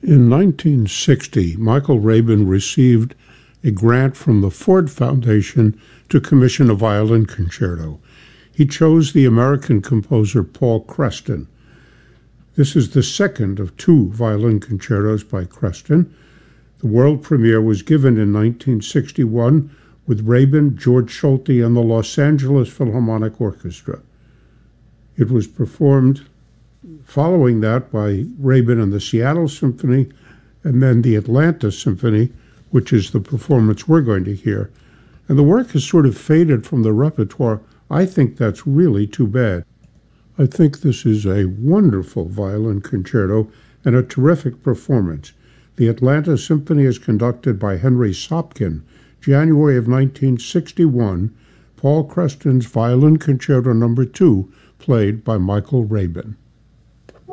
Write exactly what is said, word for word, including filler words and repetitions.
In nineteen sixty, Michael Rabin received a grant from the Ford Foundation to commission a violin concerto. He chose the American composer Paul Creston. This is the second of two violin concertos by Creston. The world premiere was given in nineteen sixty-one with Rabin, George Solti, and the Los Angeles Philharmonic Orchestra. It was performed following that by Rabin and the Seattle Symphony, and then the Atlanta Symphony, which is the performance we're going to hear. And the work has sort of faded from the repertoire. I think that's really too bad. I think this is a wonderful violin concerto and a terrific performance. The Atlanta Symphony is conducted by Henry Sopkin, January of nineteen sixty-one, Paul Creston's Violin Concerto Number two, played by Michael Rabin.